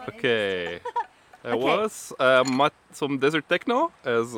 Okay. There Okay. was some desert techno, as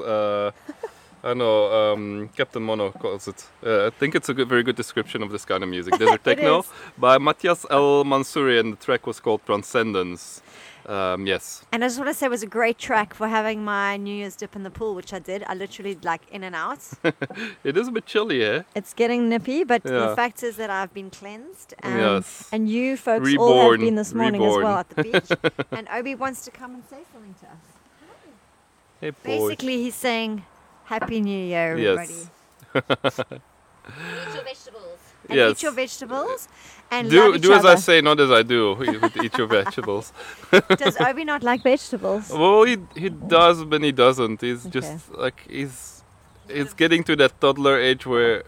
I know Captain Mono calls it. I think it's a very good description of this kind of music. Desert techno is. by Matthias El Mansouri, and the track was called Transcendence. Yes. And I just want to say it was a great track for having my New Year's dip in the pool, which I did. I literally like in and out. It is a bit chilly, eh? It's getting nippy, but the Yeah. fact is that I've been cleansed. Yes. And you folks all have Reborn, been this morning as reborn. well at the beach. And Obi wants to come and say something to us. Hey, boy. Basically, he's saying, Happy New Year, everybody. Yes. Eat your vegetables. And Yes. eat your vegetables. And Do love each do as I other. say, not as I do. Eat your vegetables. Does Obi not like vegetables? Well, he does, but he doesn't. He's Okay. just like he's getting to that toddler age where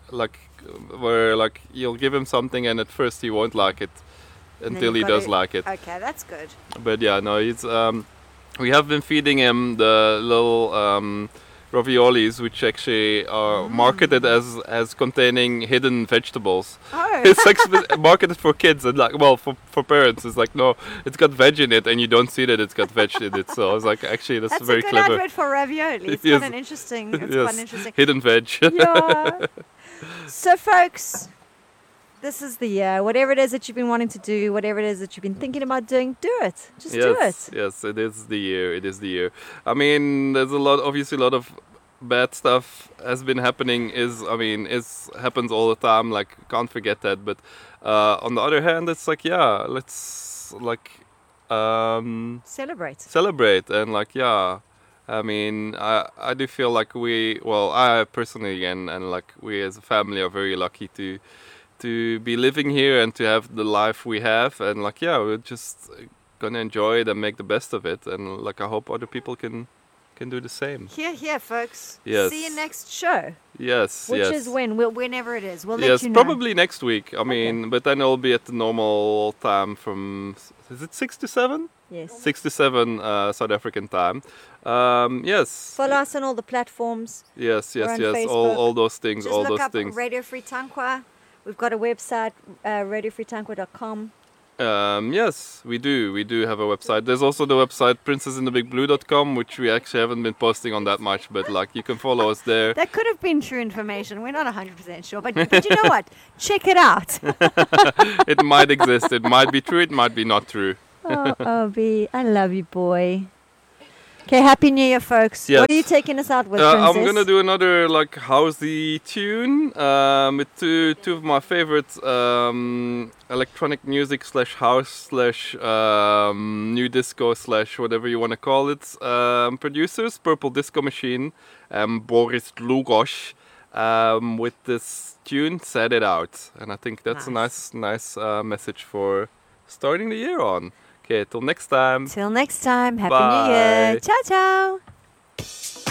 you'll give him something and at first he won't like it then until he you've does gotta- like it. Okay, that's good. But yeah, no, he's we have been feeding him the little raviolis, which actually are marketed as containing hidden vegetables. Oh, It's like marketed for kids and like, well, for parents. It's like, no, it's got veg in it, and you don't see that it's got veg in it. So I was like, actually, that's, that's very a good clever. advert for ravioli. It's Yes. quite an interesting. It's Yes. quite interesting. Hidden veg. Yeah. So, folks, this is the year. Whatever it is that you've been wanting to do, whatever it is that you've been thinking about doing, do it. Just do it. Yes, it is the year. It is the year. I mean, there's obviously a lot of bad stuff has been happening. Happens all the time. Like, can't forget that. But on the other hand, it's like, yeah, let's like Celebrate. celebrate and like, yeah. I mean, I do feel like I personally and like we as a family are very lucky to be living here and to have the life we have, and like, yeah, we're just gonna enjoy it and make the best of it, and like I hope other people can do the same. Here, folks. Yes. See you next show. Yes, Which yes. is whenever it is. We'll let Yes, you know. probably next week. I mean, but then it'll be at the normal time from, is it 6 to 7? Yes. 6 to 7 South African time. Yes. Follow us on all the platforms. Yes, We're yes, on yes. Facebook. All those things, Just all look those up things. Radio Free Tankwa. We've got a website, radiofreetankwa.com. Yes, we do. We do have a website. There's also the website princessinthebigblue.com, which we actually haven't been posting on that much, but like you can follow us there. That could have been true information. We're not 100% sure, but you know what? Check it out. It might exist. It might be true. It might be not true. Oh, Obi, I love you, boy. Okay, Happy New Year, folks. Yes. What are you taking us out with, Princess? I'm gonna do another like housey tune with two of my favorite electronic music / house / new disco / whatever you want to call it producers, Purple Disco Machine and Boris Dlugosh, with this tune "Set It Out," and I think that's a nice message for starting the year on. Okay, till next time. Till next time, Happy Bye. New Year. Ciao, ciao.